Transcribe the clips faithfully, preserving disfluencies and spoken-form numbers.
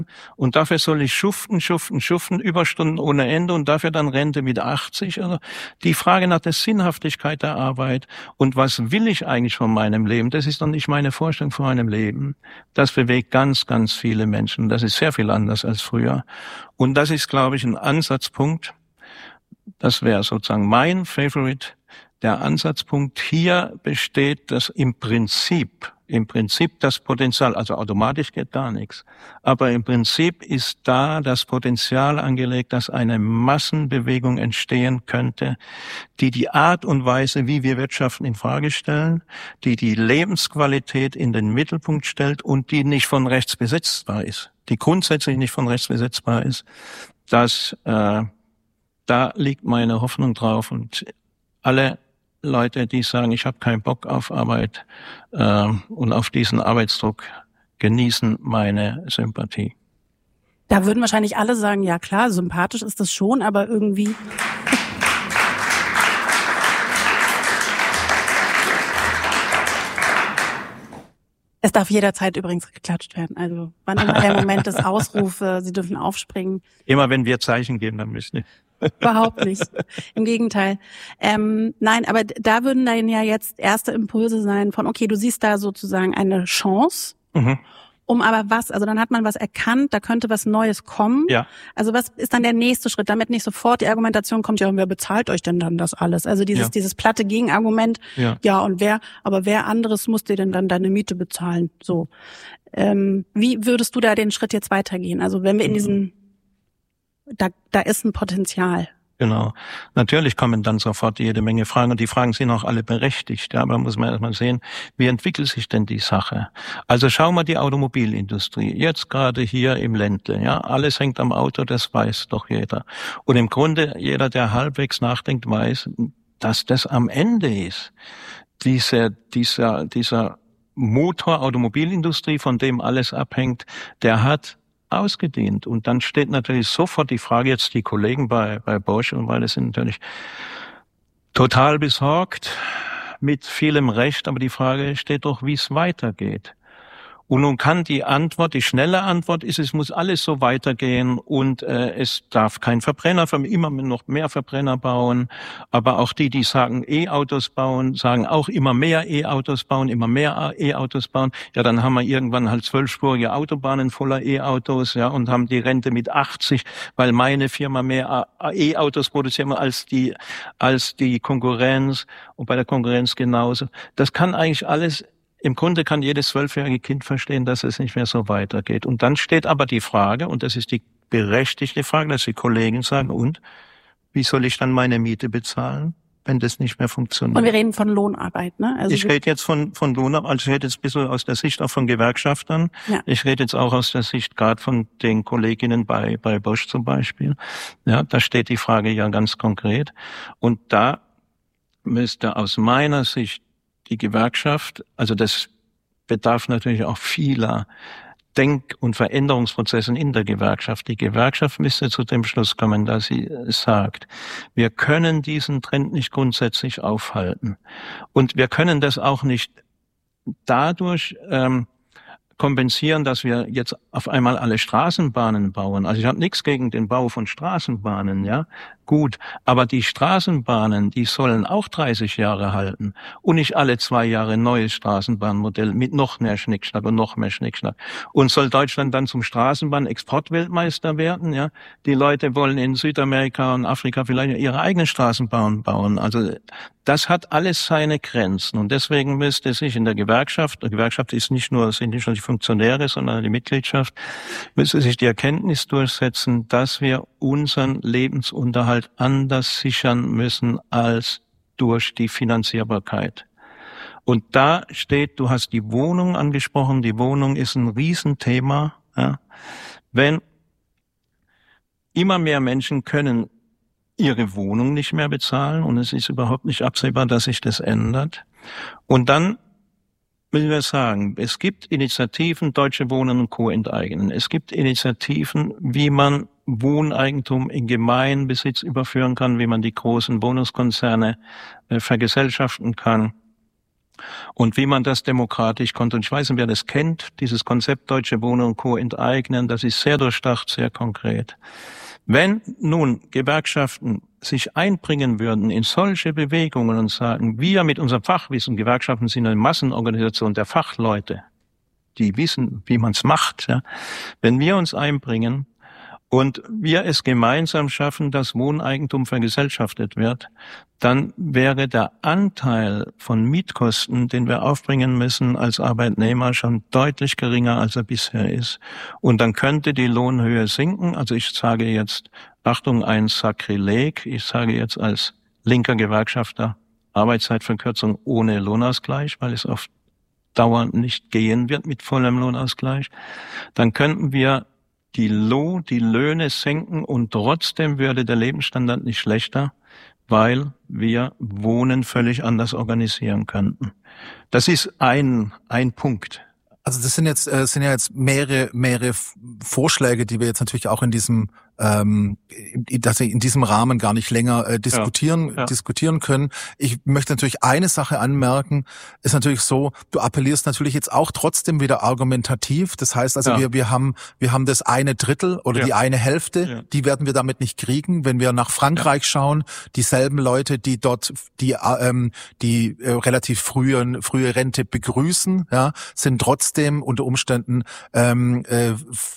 Und dafür soll ich schuften, schuften, schuften, Überstunden ohne Ende und dafür dann Rente mit achtzig. Also die Frage nach der Sinnhaftigkeit der Arbeit und was will ich eigentlich von meinem Leben, das ist doch nicht meine Vorstellung von meinem Leben. Das bewegt ganz, ganz viele Menschen. Das ist sehr viel anders als früher. Und das ist, glaube ich, ein Ansatzpunkt. Das wäre sozusagen mein Favorite. Der Ansatzpunkt hier besteht, dass im Prinzip Im Prinzip das Potenzial, also automatisch geht gar nichts, aber im Prinzip ist da das Potenzial angelegt, dass eine Massenbewegung entstehen könnte, die die Art und Weise, wie wir wirtschaften, in Frage stellen, die die Lebensqualität in den Mittelpunkt stellt und die nicht von rechts besetzbar ist, die grundsätzlich nicht von rechts besetzbar ist. Das, äh, da liegt meine Hoffnung drauf und alle Leute, die sagen, ich habe keinen Bock auf Arbeit äh, und auf diesen Arbeitsdruck, genießen meine Sympathie. Da würden wahrscheinlich alle sagen, ja klar, sympathisch ist das schon, aber irgendwie... Es darf jederzeit übrigens geklatscht werden. Also wann immer der Moment des Ausrufes, Sie dürfen aufspringen. Immer wenn wir Zeichen geben, dann müssen wir. Überhaupt nicht. Im Gegenteil. Ähm, nein, aber da würden dann ja jetzt erste Impulse sein von, okay, du siehst da sozusagen eine Chance, mhm. um aber was, also dann hat man was erkannt, da könnte was Neues kommen. Ja. Also was ist dann der nächste Schritt, damit nicht sofort die Argumentation kommt, ja, und wer bezahlt euch denn dann das alles? Also dieses, ja. dieses platte Gegenargument, ja. ja, und wer, aber wer anderes muss dir denn dann deine Miete bezahlen? So. Ähm, wie würdest du da den Schritt jetzt weitergehen? Also wenn wir in diesen Da, da ist ein Potenzial. Genau. Natürlich kommen dann sofort jede Menge Fragen und die Fragen sind auch alle berechtigt. Ja, aber muss man erstmal sehen, wie entwickelt sich denn die Sache? Also schau mal die Automobilindustrie. Jetzt gerade hier im Ländle. Ja, alles hängt am Auto, das weiß doch jeder. Und im Grunde jeder, der halbwegs nachdenkt, weiß, dass das am Ende ist. Diese, dieser, dieser Motor Automobilindustrie, von dem alles abhängt, der hat ausgedient. Und dann steht natürlich sofort die Frage, jetzt die Kollegen bei, bei Bosch und weil es sind natürlich total besorgt, mit vielem Recht, aber die Frage steht doch, wie es weitergeht. Und nun kann die Antwort, die schnelle Antwort ist, es muss alles so weitergehen und äh, es darf kein Verbrenner, immer noch mehr Verbrenner bauen. Aber auch die, die sagen E-Autos bauen, sagen auch immer mehr E-Autos bauen, immer mehr E-Autos bauen. Ja, dann haben wir irgendwann halt zwölfspurige Autobahnen voller E-Autos, ja, und haben die Rente mit achtzig, weil meine Firma mehr E-Autos produziert als die als die Konkurrenz und bei der Konkurrenz genauso. Das kann eigentlich alles. Im Grunde kann jedes zwölfjährige Kind verstehen, dass es nicht mehr so weitergeht. Und dann steht aber die Frage, und das ist die berechtigte Frage, dass die Kollegen sagen, und wie soll ich dann meine Miete bezahlen, wenn das nicht mehr funktioniert? Und wir reden von Lohnarbeit, ne? Also ich rede jetzt von von Lohnarbeit, also ich rede jetzt ein bisschen aus der Sicht auch von Gewerkschaftern. Ja. Ich rede jetzt auch aus der Sicht gerade von den Kolleginnen bei bei Bosch zum Beispiel. Ja, da steht die Frage ja ganz konkret. Und da müsste aus meiner Sicht die Gewerkschaft, also das bedarf natürlich auch vieler Denk- und Veränderungsprozessen in der Gewerkschaft. Die Gewerkschaft müsste zu dem Schluss kommen, dass sie sagt, wir können diesen Trend nicht grundsätzlich aufhalten. Und wir können das auch nicht dadurch ähm, kompensieren, dass wir jetzt auf einmal alle Straßenbahnen bauen. Also ich habe nichts gegen den Bau von Straßenbahnen, ja, gut. Aber die Straßenbahnen, die sollen auch dreißig Jahre halten und nicht alle zwei Jahre ein neues Straßenbahnmodell mit noch mehr Schnickschnack und noch mehr Schnickschnack. Und soll Deutschland dann zum Straßenbahn-Exportweltmeister werden, ja? Die Leute wollen in Südamerika und Afrika vielleicht ihre eigenen Straßenbahnen bauen. Also das hat alles seine Grenzen und deswegen müsste sich in der Gewerkschaft, die Gewerkschaft ist nicht nur, sind nicht nur die Funktionäre, sondern die Mitgliedschaft, müsste sich die Erkenntnis durchsetzen, dass wir unseren Lebensunterhalt anders sichern müssen als durch die Finanzierbarkeit. Und da steht, du hast die Wohnung angesprochen, die Wohnung ist ein Riesenthema. Ja. Wenn immer mehr Menschen können ihre Wohnung nicht mehr bezahlen und es ist überhaupt nicht absehbar, dass sich das ändert. Und dann will wir sagen, es gibt Initiativen, Deutsche Wohnen und Co. enteignen. Es gibt Initiativen, wie man Wohneigentum in Gemeinbesitz überführen kann, wie man die großen Wohnungskonzerne äh, vergesellschaften kann. Und wie man das demokratisch konnte. Und ich weiß nicht, wer das kennt, dieses Konzept Deutsche Wohnen und Co. enteignen, das ist sehr durchdacht, sehr konkret. Wenn nun Gewerkschaften sich einbringen würden in solche Bewegungen und sagen, wir mit unserem Fachwissen, Gewerkschaften sind eine Massenorganisation der Fachleute, die wissen, wie man es macht, ja. Wenn wir uns einbringen und wir es gemeinsam schaffen, dass Wohneigentum vergesellschaftet wird, dann wäre der Anteil von Mietkosten, den wir aufbringen müssen als Arbeitnehmer, schon deutlich geringer, als er bisher ist. Und dann könnte die Lohnhöhe sinken. Also ich sage jetzt, Achtung, ein Sakrileg. Ich sage jetzt als linker Gewerkschafter Arbeitszeitverkürzung ohne Lohnausgleich, weil es auf Dauer nicht gehen wird mit vollem Lohnausgleich. Dann könnten wir die Lohn, die Löhne senken und trotzdem würde der Lebensstandard nicht schlechter, weil wir Wohnen völlig anders organisieren könnten. Das ist ein, ein Punkt. Also das sind jetzt, äh, sind ja jetzt mehrere, mehrere Vorschläge, die wir jetzt natürlich auch in diesem, ähm, dass wir in diesem Rahmen gar nicht länger äh, diskutieren, ja, ja. diskutieren können. Ich möchte natürlich eine Sache anmerken, ist natürlich so, du appellierst natürlich jetzt auch trotzdem wieder argumentativ. Das heißt also, ja. wir, wir haben, wir haben das eine Drittel oder ja. die eine Hälfte, ja. die werden wir damit nicht kriegen. Wenn wir nach Frankreich ja. schauen, dieselben Leute, die dort die, ähm, die äh, relativ frühe, frühe Rente begrüßen, ja, sind trotzdem unter Umständen ähm, äh,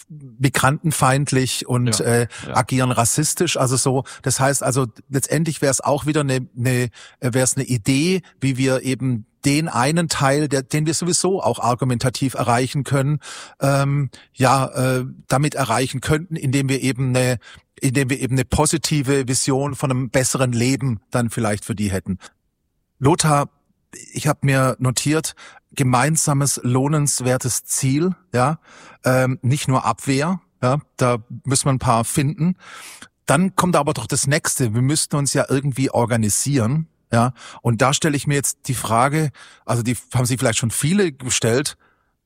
migrantenfeindlich und ja. äh, ja. agieren rassistisch. Also so, das heißt also letztendlich wäre es auch wieder eine, eine wäre es eine Idee, wie wir eben den einen Teil, der, den wir sowieso auch argumentativ erreichen können, ähm, ja, äh, damit erreichen könnten, indem wir eben eine, indem wir eben eine positive Vision von einem besseren Leben dann vielleicht für die hätten. Lothar, ich habe mir notiert, gemeinsames lohnenswertes Ziel, ja, ähm, nicht nur Abwehr, ja, da müssen wir ein paar finden. Dann kommt aber doch das Nächste, wir müssten uns ja irgendwie organisieren, ja, und da stelle ich mir jetzt die Frage, also die haben sich vielleicht schon viele gestellt,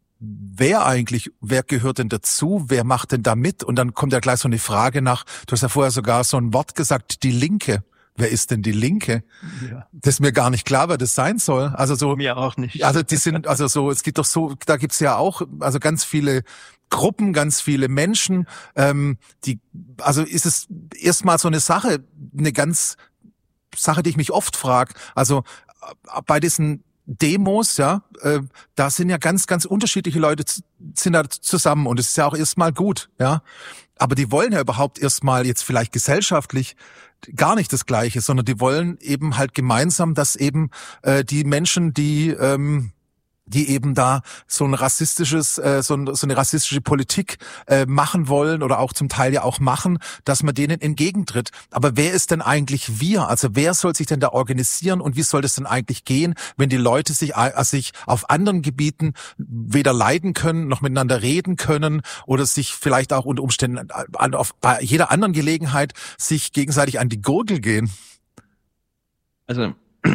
wer eigentlich, wer gehört denn dazu, wer macht denn da mit? Und dann kommt ja gleich so eine Frage nach, du hast ja vorher sogar so ein Wort gesagt, die Linke. Wer ist denn die Linke? Ja. Das ist mir gar nicht klar, wer das sein soll. Also so. Mir auch nicht. Also die sind, also so, es gibt doch so, da gibt's ja auch, also ganz viele Gruppen, ganz viele Menschen, ähm, die, also ist es erstmal so eine Sache, eine ganz Sache, die ich mich oft frage. Also bei diesen Demos, ja, äh, da sind ja ganz, ganz unterschiedliche Leute sind da zusammen und es ist ja auch erstmal gut, ja. Aber die wollen ja überhaupt erstmal jetzt vielleicht gesellschaftlich gar nicht das Gleiche, sondern die wollen eben halt gemeinsam, dass eben äh, die Menschen, die ähm, die eben da so ein rassistisches, äh, so, ein, so eine rassistische Politik äh, machen wollen oder auch zum Teil ja auch machen, dass man denen entgegentritt. Aber wer ist denn eigentlich wir? Also wer soll sich denn da organisieren und wie soll das denn eigentlich gehen, wenn die Leute sich, äh, sich auf anderen Gebieten weder leiden können, noch miteinander reden können oder sich vielleicht auch unter Umständen an, auf, bei jeder anderen Gelegenheit sich gegenseitig an die Gurgel gehen? Also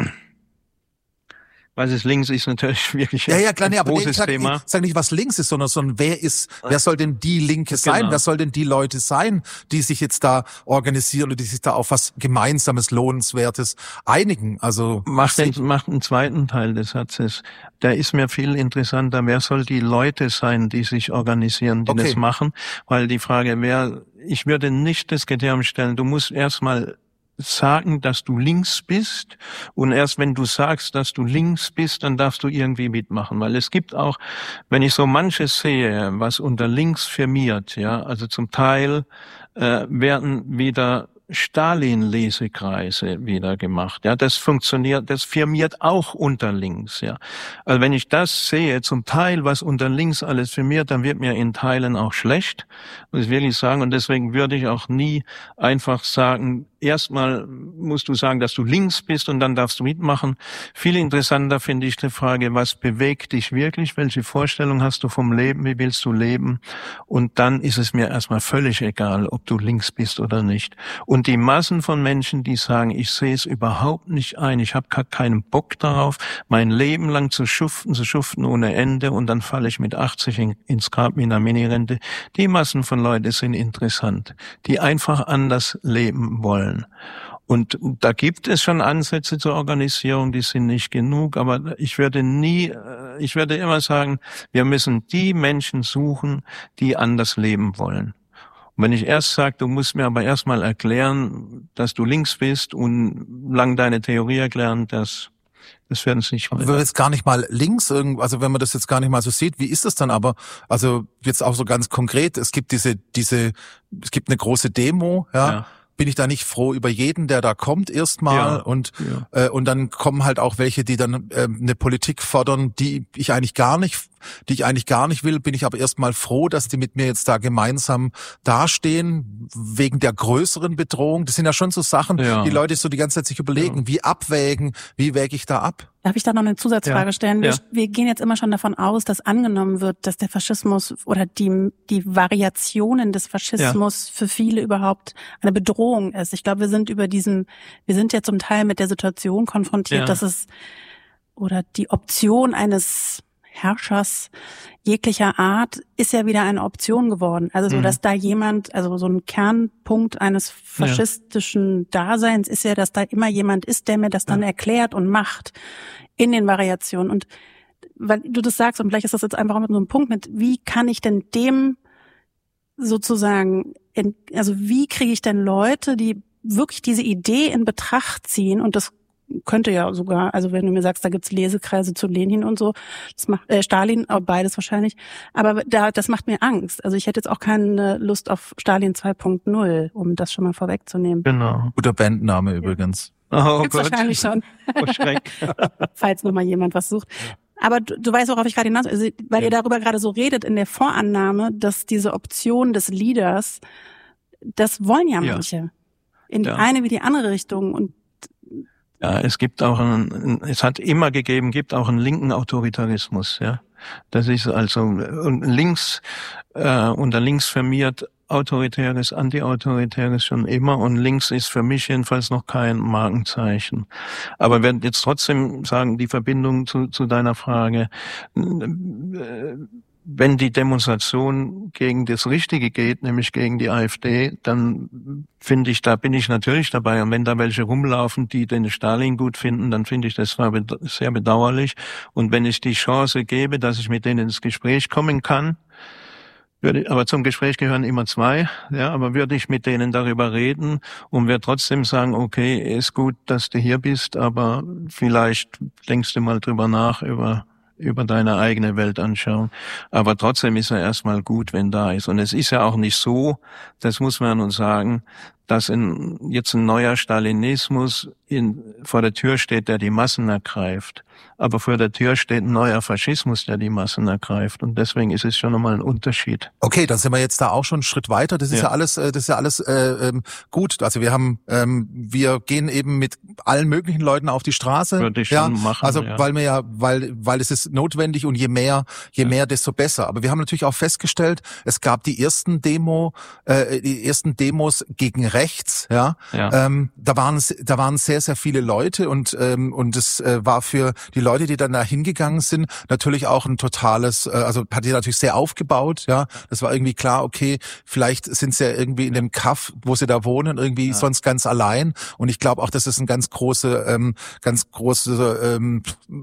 was ist links, ist natürlich wirklich ja, ja, klar, ein nee, aber großes nee, ich sag, Thema. Ich sag nicht, was links ist, sondern, sondern wer ist, wer soll denn die Linke sein? Genau. Wer soll denn die Leute sein, die sich jetzt da organisieren und die sich da auf was Gemeinsames, Lohnenswertes einigen? Also macht den, macht einen zweiten Teil des Satzes. Der ist mir viel interessanter. Wer soll die Leute sein, die sich organisieren, die okay. das machen? Weil die Frage, wer, ich würde nicht das Kriterium stellen, du musst erstmal sagen, dass du links bist und erst wenn du sagst, dass du links bist, dann darfst du irgendwie mitmachen, weil es gibt auch, wenn ich so manches sehe, was unter links firmiert, ja, also zum Teil äh, werden wieder Stalin-Lesekreise wieder gemacht. Ja, das funktioniert, das firmiert auch unter links. Ja, also wenn ich das sehe, zum Teil, was unter links alles firmiert, dann wird mir in Teilen auch schlecht, muss ich wirklich sagen. Und deswegen würde ich auch nie einfach sagen, erstmal musst du sagen, dass du links bist und dann darfst du mitmachen. Viel interessanter finde ich die Frage, was bewegt dich wirklich? Welche Vorstellung hast du vom Leben? Wie willst du leben? Und dann ist es mir erstmal völlig egal, ob du links bist oder nicht. Und die Massen von Menschen, die sagen, ich sehe es überhaupt nicht ein, ich habe gar keinen Bock darauf, mein Leben lang zu schuften, zu schuften ohne Ende und dann falle ich mit achtzig in, ins Grab mit einer Minirente. Die Massen von Leuten sind interessant, die einfach anders leben wollen. Und da gibt es schon Ansätze zur Organisierung, die sind nicht genug, aber ich würde nie, ich würde immer sagen, wir müssen die Menschen suchen, die anders leben wollen. Und wenn ich erst sage, du musst mir aber erstmal erklären, dass du links bist und lang deine Theorie erklären, das Das werden es nicht. Aber wenn man jetzt gar nicht mal links, also wenn man das jetzt gar nicht mal so sieht, wie ist das dann aber? Also jetzt auch so ganz konkret, es gibt diese, diese, es gibt eine große Demo, ja. ja. Bin ich da nicht froh über jeden, der da kommt erstmal ja, und ja. Äh, und dann kommen halt auch welche, die dann äh, eine Politik fordern, die ich eigentlich gar nicht, die ich eigentlich gar nicht will. Bin ich aber erstmal froh, dass die mit mir jetzt da gemeinsam dastehen wegen der größeren Bedrohung. Das sind ja schon so Sachen, ja. die Leute so die ganze Zeit sich überlegen, ja. wie abwägen, wie wäge ich da ab? Darf ich da noch eine Zusatzfrage ja. stellen? Wir, ja. wir gehen jetzt immer schon davon aus, dass angenommen wird, dass der Faschismus oder die, die Variationen des Faschismus ja. für viele überhaupt eine Bedrohung ist. Ich glaube, wir sind über diesen, wir sind ja zum Teil mit der Situation konfrontiert, ja. dass es, oder die Option eines Herrschers jeglicher Art ist ja wieder eine Option geworden. Also so, mhm. dass da jemand, also so ein Kernpunkt eines faschistischen ja. Daseins ist ja, dass da immer jemand ist, der mir das dann ja. erklärt und macht in den Variationen. Und weil du das sagst, und vielleicht ist das jetzt einfach mit so einem Punkt mit, wie kann ich denn dem sozusagen, in, also wie kriege ich denn Leute, die wirklich diese Idee in Betracht ziehen, und das könnte ja sogar, also wenn du mir sagst, da gibt's Lesekreise zu Lenin und so, das macht äh, Stalin, beides wahrscheinlich, aber da das macht mir Angst. Also ich hätte jetzt auch keine Lust auf Stalin zwei Punkt null, um das schon mal vorwegzunehmen. Genau. Guter Bandname ja. übrigens. Oh Gibt's Gott. Wahrscheinlich schon. Oh, Schreck. Falls noch mal jemand was sucht. Aber du, du weißt, worauf ich gerade hinaus, also, weil ja. ihr darüber gerade so redet in der Vorannahme, dass diese Option des Leaders, das wollen ja manche. Ja. In die ja. eine wie die andere Richtung. Und ja, es gibt auch einen, es hat immer gegeben, gibt auch einen linken Autoritarismus, ja. Das ist also links, äh, unter links firmiert autoritäres, antiautoritäres schon immer, und links ist für mich jedenfalls noch kein Markenzeichen. Aber wir jetzt trotzdem sagen, die Verbindung zu, zu deiner Frage, äh, wenn die Demonstration gegen das Richtige geht, nämlich gegen die AfD, dann finde ich, da bin ich natürlich dabei. Und wenn da welche rumlaufen, die den Stalin gut finden, dann finde ich das sehr bedauerlich. Und wenn ich die Chance gebe, dass ich mit denen ins Gespräch kommen kann, würde, aber zum Gespräch gehören immer zwei, ja, aber würde ich mit denen darüber reden und würde trotzdem sagen, okay, ist gut, dass du hier bist, aber vielleicht denkst du mal drüber nach, über über deine eigene Weltanschauung. Aber trotzdem ist er erstmal gut, wenn da ist. Und es ist ja auch nicht so, das muss man uns sagen, dass in, jetzt ein neuer Stalinismus in, vor der Tür steht, der die Massen ergreift. Aber vor der Tür steht ein neuer Faschismus, der die Massen ergreift. Und deswegen ist es schon nochmal ein Unterschied. Okay, dann sind wir jetzt da auch schon einen Schritt weiter. Das ist ja, ja alles, das ist ja alles äh, ähm, gut. Also wir haben, ähm, wir gehen eben mit allen möglichen Leuten auf die Straße. Würde ich ja, schon machen. Also ja. weil wir ja, weil, weil es ist notwendig, und je mehr, je ja. mehr, desto besser. Aber wir haben natürlich auch festgestellt, es gab die ersten Demo, äh, die ersten Demos gegen rechts. Ja, ja. Ähm, da waren da waren sehr sehr viele Leute, und ähm, und es äh, war für die Leute, die dann da hingegangen sind, natürlich auch ein totales, äh, also hat die natürlich sehr aufgebaut, ja. Das war irgendwie klar, okay, vielleicht sind sie ja irgendwie in dem Kaff, wo sie da wohnen, irgendwie ja. sonst ganz allein. Und ich glaube auch, das ist ein ganz große, ähm, ganz große ähm,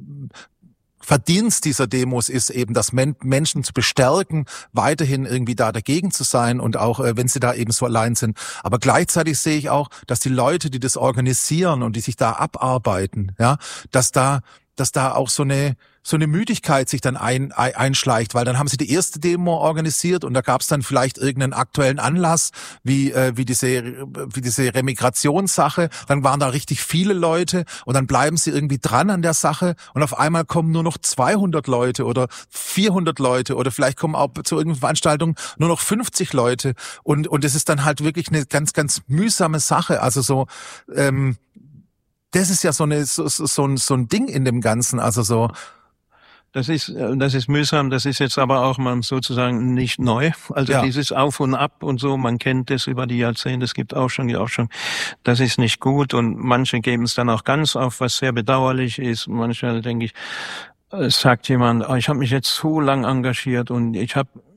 Verdienst dieser Demos ist eben, dass Men- Menschen zu bestärken, weiterhin irgendwie da dagegen zu sein, und auch äh, wenn sie da eben so allein sind. Aber gleichzeitig sehe ich auch, dass die Leute, die das organisieren und die sich da abarbeiten, ja, dass da dass da auch so eine so eine Müdigkeit sich dann ein, ein, einschleicht, weil dann haben sie die erste Demo organisiert und da gab es dann vielleicht irgendeinen aktuellen Anlass, wie äh, wie diese wie diese Remigrationssache, dann waren da richtig viele Leute, und dann bleiben sie irgendwie dran an der Sache, und auf einmal kommen nur noch zweihundert Leute oder vierhundert Leute, oder vielleicht kommen auch zu irgendeiner Veranstaltung nur noch fünfzig Leute, und und es ist dann halt wirklich eine ganz ganz mühsame Sache. Also so ähm, das ist ja so eine so, so ein so ein Ding in dem Ganzen, also so. Das ist, das ist mühsam, das ist jetzt aber auch mal sozusagen nicht neu. Also ja. dieses Auf und Ab und so, man kennt das über die Jahrzehnte, es gibt auch schon, auch schon, das ist nicht gut, und manche geben es dann auch ganz auf, was sehr bedauerlich ist. Manchmal denke ich, es sagt jemand, oh, ich habe mich jetzt so lang engagiert und ich habe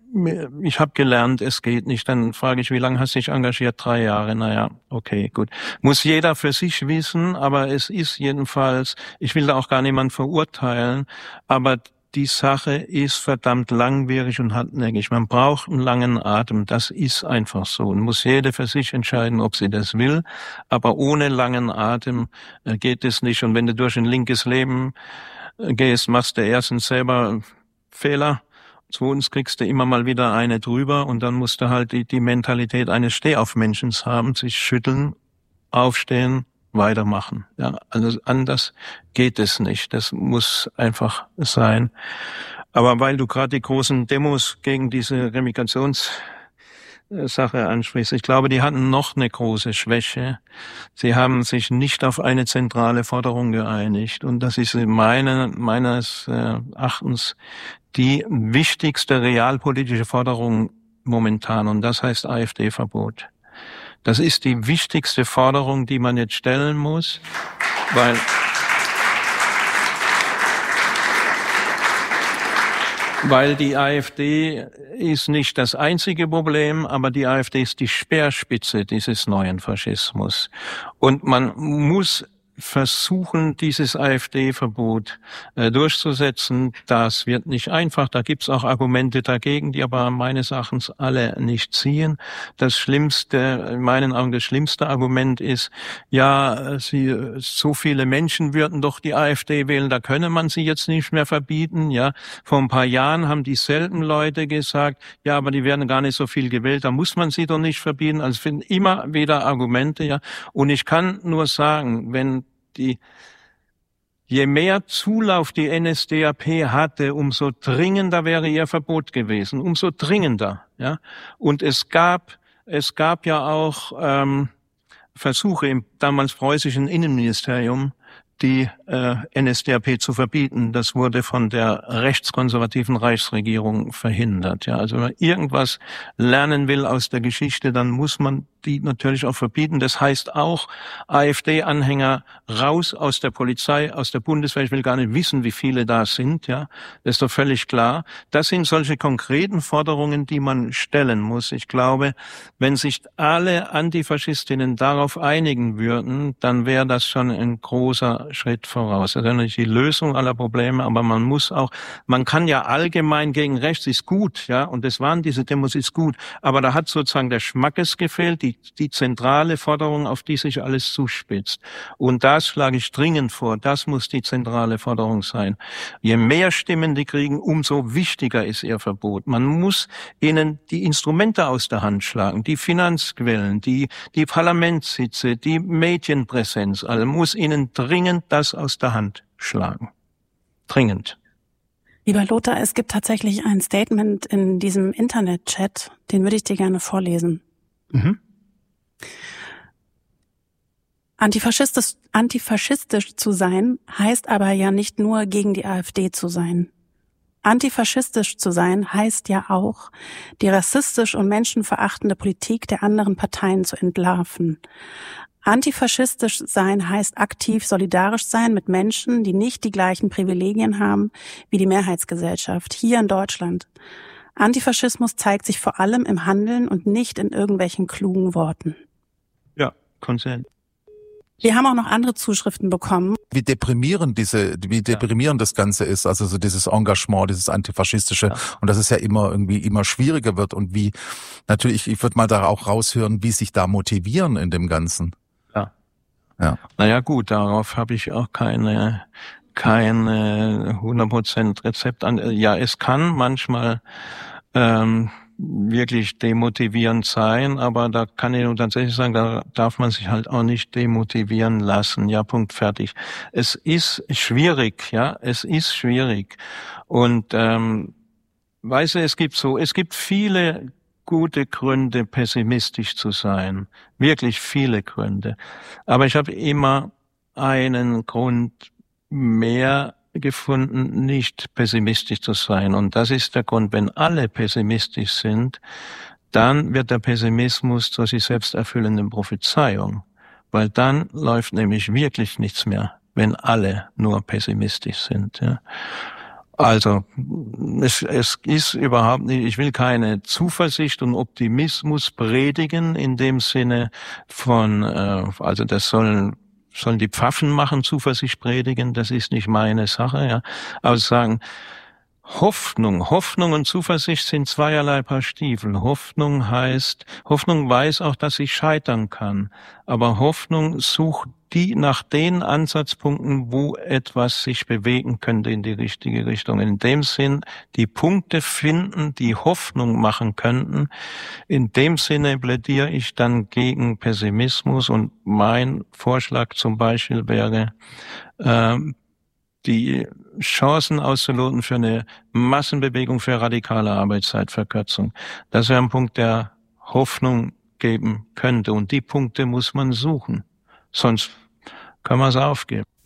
ich habe gelernt, es geht nicht. Dann frage ich, wie lange hast du dich engagiert? Drei Jahre. Naja, okay, gut. Muss jeder für sich wissen, aber es ist jedenfalls, ich will da auch gar niemanden verurteilen, aber die Sache ist verdammt langwierig und hartnäckig. Man braucht einen langen Atem. Das ist einfach so. Und muss jede für sich entscheiden, ob sie das will. Aber ohne langen Atem geht es nicht. Und wenn du durch ein linkes Leben gehst, machst du erstens selber Fehler. Zweitens kriegst du immer mal wieder eine drüber. Und dann musst du halt die, die Mentalität eines Stehaufmenschen haben, sich schütteln, aufstehen, weitermachen. Ja, also anders geht es nicht. Das muss einfach sein. Aber weil du gerade die großen Demos gegen diese Remigrationssache ansprichst, ich glaube, die hatten noch eine große Schwäche. Sie haben sich nicht auf eine zentrale Forderung geeinigt. Und das ist meine, meines Erachtens die wichtigste realpolitische Forderung momentan. Und das heißt AfD-Verbot. Das ist die wichtigste Forderung, die man jetzt stellen muss, weil weil die AfD ist nicht das einzige Problem, aber die AfD ist die Speerspitze dieses neuen Faschismus. Und man muss versuchen, dieses AfD-Verbot äh, durchzusetzen. Das wird nicht einfach. Da gibt's auch Argumente dagegen, die aber meines Erachtens alle nicht ziehen. Das Schlimmste, in meinen Augen das schlimmste Argument ist, ja, sie, so viele Menschen würden doch die AfD wählen, da könne man sie jetzt nicht mehr verbieten. Ja, vor ein paar Jahren haben dieselben Leute gesagt, ja, aber die werden gar nicht so viel gewählt, da muss man sie doch nicht verbieten. Also finden immer wieder Argumente, ja. Und ich kann nur sagen, wenn die, je mehr Zulauf die N S D A P hatte, umso dringender wäre ihr Verbot gewesen, umso dringender, ja. Und es gab, es gab ja auch ähm, Versuche im damals preußischen Innenministerium, die äh, N S D A P zu verbieten. Das wurde von der rechtskonservativen Reichsregierung verhindert. Ja, also wenn man irgendwas lernen will aus der Geschichte, dann muss man die natürlich auch verbieten. Das heißt auch, AfD-Anhänger raus aus der Polizei, aus der Bundeswehr. Ich will gar nicht wissen, wie viele da sind. Ja, das ist doch völlig klar. Das sind solche konkreten Forderungen, die man stellen muss. Ich glaube, wenn sich alle Antifaschistinnen darauf einigen würden, dann wäre das schon ein großer Schritt voraus. Das ist ja nicht die Lösung aller Probleme, aber man muss auch, man kann ja allgemein gegen rechts ist gut, ja, und das waren diese Demos ist gut, aber da hat sozusagen der Schmackes gefehlt, die, die zentrale Forderung, auf die sich alles zuspitzt. Und das schlage ich dringend vor, das muss die zentrale Forderung sein. Je mehr Stimmen die kriegen, umso wichtiger ist ihr Verbot. Man muss ihnen die Instrumente aus der Hand schlagen, die Finanzquellen, die, die Parlamentssitze, die Medienpräsenz, also muss ihnen dringend das aus der Hand schlagen. Dringend. Lieber Lothar, es gibt tatsächlich ein Statement in diesem Internet-Chat, den würde ich dir gerne vorlesen. Mhm. Antifaschistisch, antifaschistisch zu sein, heißt aber ja nicht nur gegen die AfD zu sein. Antifaschistisch zu sein heißt ja auch, die rassistisch und menschenverachtende Politik der anderen Parteien zu entlarven. Antifaschistisch sein heißt aktiv solidarisch sein mit Menschen, die nicht die gleichen Privilegien haben wie die Mehrheitsgesellschaft hier in Deutschland. Antifaschismus zeigt sich vor allem im Handeln und nicht in irgendwelchen klugen Worten. Ja, Konsens. Wir haben auch noch andere Zuschriften bekommen. Wie deprimierend diese, wie deprimierend ja. das Ganze ist, also so dieses Engagement, dieses Antifaschistische ja. und dass es ja immer irgendwie immer schwieriger wird und wie, natürlich, ich würde mal da auch raushören, wie sich da motivieren in dem Ganzen. Ja. Ja. Naja gut, darauf habe ich auch keine, keine hundert Prozent Rezept an. Ja, es kann manchmal, ähm, wirklich demotivierend sein, aber da kann ich nur tatsächlich sagen, da darf man sich halt auch nicht demotivieren lassen. Ja, Punkt, fertig. Es ist schwierig, ja, es ist schwierig. Und ähm, weißt du, es gibt so, es gibt viele gute Gründe, pessimistisch zu sein. Wirklich viele Gründe. Aber ich habe immer einen Grund mehr gefunden, nicht pessimistisch zu sein. Und das ist der Grund, wenn alle pessimistisch sind, dann wird der Pessimismus zur sich selbst erfüllenden Prophezeiung. Weil dann läuft nämlich wirklich nichts mehr, wenn alle nur pessimistisch sind. Ja. Also es, es ist überhaupt nicht, ich will keine Zuversicht und Optimismus predigen in dem Sinne von, äh, also das sollen sollen die Pfaffen machen, Zuversicht predigen, das ist nicht meine Sache, ja. Aber sagen, Hoffnung, Hoffnung und Zuversicht sind zweierlei Paar Stiefel. Hoffnung heißt, Hoffnung weiß auch, dass ich scheitern kann. Aber Hoffnung sucht die nach den Ansatzpunkten, wo etwas sich bewegen könnte in die richtige Richtung. In dem Sinn, die Punkte finden, die Hoffnung machen könnten. In dem Sinne plädiere ich dann gegen Pessimismus und mein Vorschlag zum Beispiel wäre, ähm, die Chancen auszuloten für eine Massenbewegung für radikale Arbeitszeitverkürzung. Das wäre ein Punkt, der Hoffnung geben könnte. Und die Punkte muss man suchen. Sonst kann man es aufgeben.